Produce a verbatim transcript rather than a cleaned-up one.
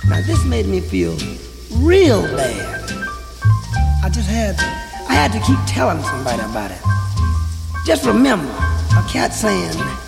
Now this made me feel real bad. I just had, I had to keep telling somebody about it. Just remember, a cat saying,